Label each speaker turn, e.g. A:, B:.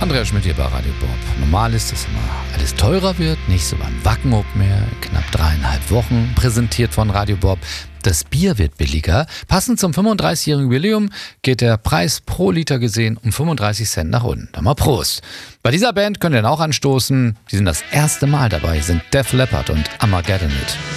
A: Andreas Schmidt hier bei Radio Bob. Normal ist, dass immer alles teurer wird, nicht so beim Wacken mehr. Knapp 3,5 Wochen, präsentiert von Radio Bob. Das Bier wird billiger. Passend zum 35-jährigen Jubiläum geht der Preis pro Liter gesehen um 35 Cent nach unten. Dann mal Prost. Bei dieser Band könnt ihr dann auch anstoßen. Die sind das erste Mal dabei, sind Def Leppard und Armageddon mit